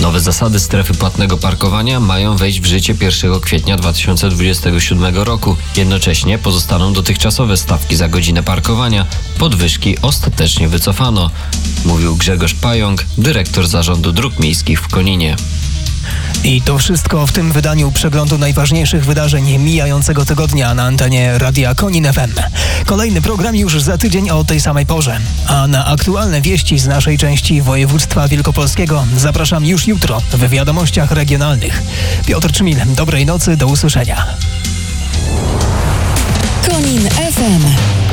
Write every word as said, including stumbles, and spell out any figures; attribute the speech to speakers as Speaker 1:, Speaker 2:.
Speaker 1: Nowe zasady strefy płatnego parkowania mają wejść w życie pierwszego kwietnia dwa tysiące dwudziestego siódmego roku. Jednocześnie pozostaną dotychczasowe stawki za godzinę parkowania. Podwyżki ostatecznie wycofano, mówił Grzegorz Pająk, dyrektor Zarządu Dróg Miejskich w Koninie.
Speaker 2: I to wszystko w tym wydaniu przeglądu najważniejszych wydarzeń mijającego tygodnia na antenie Radia Konin F M. Kolejny program już za tydzień o tej samej porze. A na aktualne wieści z naszej części województwa wielkopolskiego zapraszam już jutro w wiadomościach regionalnych. Piotr Czmil, dobrej nocy, do usłyszenia.
Speaker 3: Konin F M.